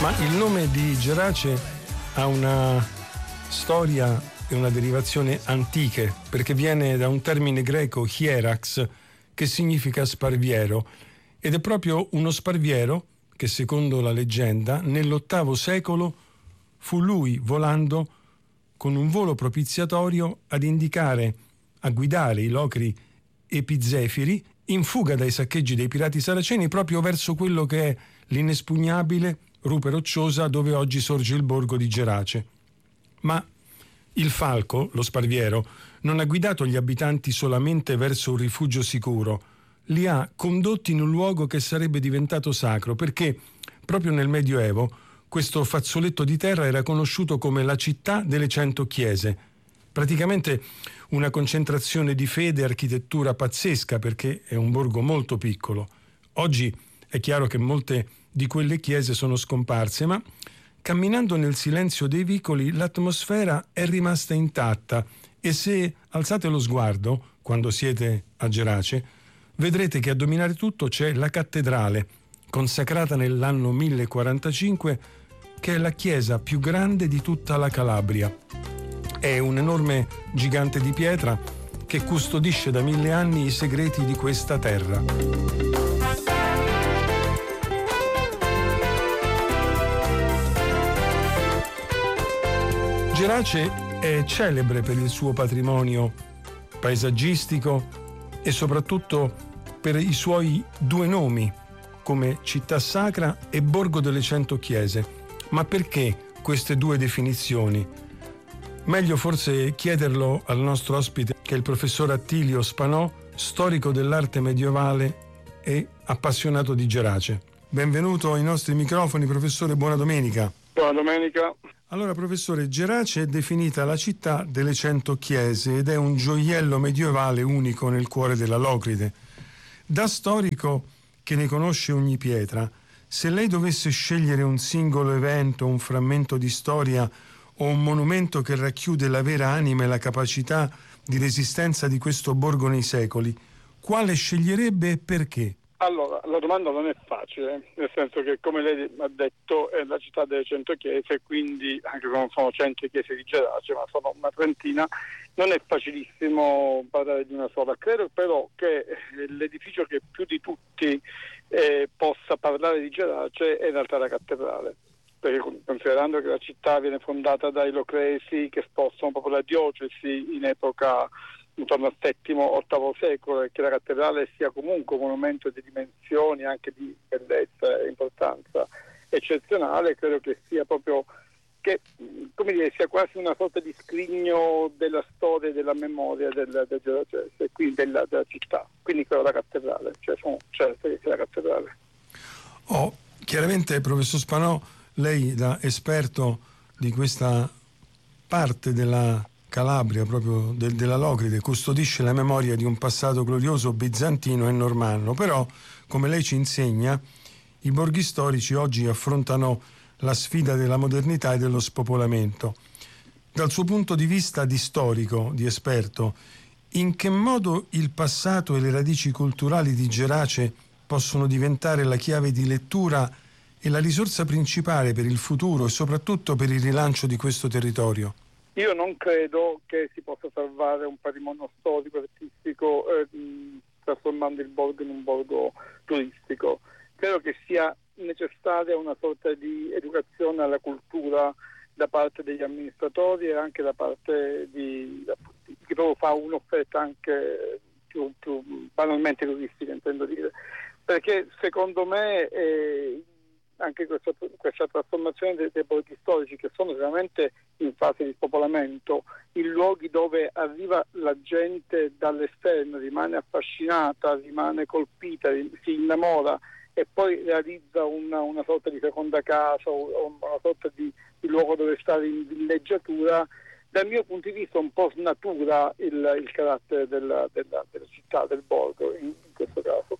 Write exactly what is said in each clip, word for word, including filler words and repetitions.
Ma il nome di Gerace ha una storia e una derivazione antiche, perché viene da un termine greco hierax, che significa sparviero, ed è proprio uno sparviero che, secondo la leggenda, nell'ottavo secolo fu lui, volando con un volo propiziatorio, ad indicare, a guidare i locri epizefiri in fuga dai saccheggi dei pirati saraceni proprio verso quello che è l'inespugnabile rupe rocciosa dove oggi sorge il borgo di Gerace. Ma il falco, lo sparviero, non ha guidato gli abitanti solamente verso un rifugio sicuro, li ha condotti in un luogo che sarebbe diventato sacro, perché proprio nel Medioevo questo fazzoletto di terra era conosciuto come la città delle cento chiese, praticamente una concentrazione di fede e architettura pazzesca, perché è un borgo molto piccolo. Oggi è chiaro che molte di quelle chiese sono scomparse, ma camminando nel silenzio dei vicoli l'atmosfera è rimasta intatta, e se alzate lo sguardo quando siete a Gerace vedrete che a dominare tutto c'è la cattedrale, consacrata nell'anno mille quarantacinque, che è la chiesa più grande di tutta la Calabria. È un enorme gigante di pietra che custodisce da mille anni i segreti di questa terra. Gerace è celebre per il suo patrimonio paesaggistico e soprattutto per i suoi due nomi, come città sacra e borgo delle cento chiese. Ma perché queste due definizioni? Meglio forse chiederlo al nostro ospite, che è il professor Attilio Spanò, storico dell'arte medievale e appassionato di Gerace. Benvenuto ai nostri microfoni, professore, buona domenica. Buona domenica. Allora, professore, Gerace è definita la città delle cento chiese ed è un gioiello medievale unico nel cuore della Locride. Da storico che ne conosce ogni pietra, se lei dovesse scegliere un singolo evento, un frammento di storia o un monumento che racchiude la vera anima e la capacità di resistenza di questo borgo nei secoli, quale sceglierebbe e perché? Allora, la domanda non è facile, nel senso che, come lei ha detto, è la città delle cento chiese, quindi, anche se non sono cento chiese di Gerace, ma sono una trentina, non è facilissimo parlare di una sola. Credo però che l'edificio che più di tutti eh, possa parlare di Gerace è in realtà la cattedrale, perché considerando che la città viene fondata dai Locresi, che spostano proprio la diocesi in epoca intorno al settimo ottavo secolo, e che la cattedrale sia comunque un monumento di dimensioni, anche di bellezza e importanza eccezionale, credo che sia proprio che, come dire, sia quasi una sorta di scrigno della storia e della memoria del, del Geracese, e quindi della, della città. Quindi credo la cattedrale, cioè sono certo che sia la cattedrale. Oh, chiaramente, professor Spanò, lei da esperto di questa parte della Calabria, proprio del, della Locride, custodisce la memoria di un passato glorioso bizantino e normanno, però, come lei ci insegna, i borghi storici oggi affrontano la sfida della modernità e dello spopolamento. Dal suo punto di vista di storico, di esperto, in che modo il passato e le radici culturali di Gerace possono diventare la chiave di lettura e la risorsa principale per il futuro e soprattutto per il rilancio di questo territorio? Io non credo che si possa salvare un patrimonio storico e artistico eh, trasformando il borgo in un borgo turistico. Credo che sia necessaria una sorta di educazione alla cultura da parte degli amministratori e anche da parte di, di chi proprio fa un'offerta anche più, più banalmente turistica, intendo dire. Perché secondo me eh, anche questa, questa trasformazione dei, dei borghi storici, che sono veramente in fase di spopolamento, in luoghi dove arriva la gente dall'esterno, rimane affascinata, rimane colpita, si innamora e poi realizza una, una sorta di seconda casa o una sorta di, di luogo dove stare in villeggiatura, dal mio punto di vista un po' snatura il, il carattere della, della, della città, del borgo in, in questo caso.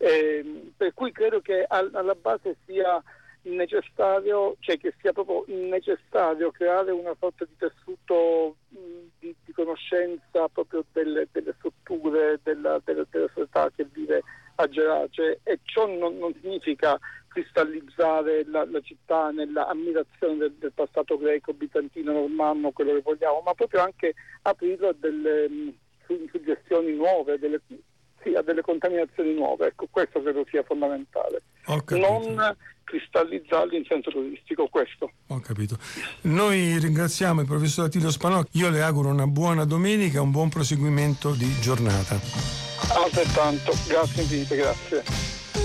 Eh, per cui credo che al, alla base sia necessario, cioè che sia proprio necessario creare una sorta di tessuto mh, di, di conoscenza proprio delle, delle strutture della, della, della società che vive a Gerace, e ciò non, non significa cristallizzare la, la città nella ammirazione del, del passato greco, bizantino, normanno, quello che vogliamo, ma proprio anche aprirlo a delle mh, suggestioni nuove, delle, sì, a delle contaminazioni nuove. Ecco, questo credo sia fondamentale. Non cristallizzarli in senso turistico, questo. Ho capito. Noi ringraziamo il professor Attilio Spanocchi, io le auguro una buona domenica e un buon proseguimento di giornata. Altrettanto, grazie infinite, grazie.